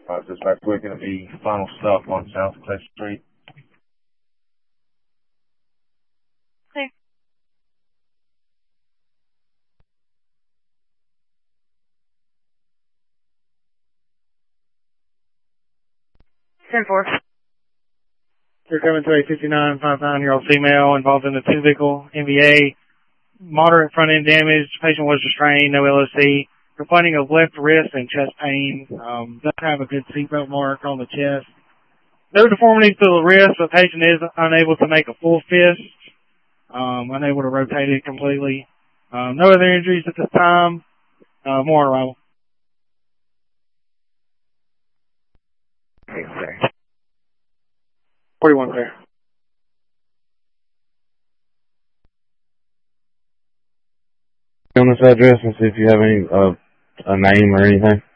Dispatch, we're going to be final stop on South Cliff Street. Clear. 10-4. You're coming to a 59, 59-year-old female involved in a two-vehicle MVA. Moderate front-end damage. Patient was restrained, no LOC. Complaining of left wrist and chest pain. Does have a good seatbelt mark on the chest. No deformities to the wrist, but patient is unable to make a full fist. Unable to rotate it completely. No other injuries at this time. More on arrival. Thanks, sir. 41 there. On this address and see if you have any a name or anything.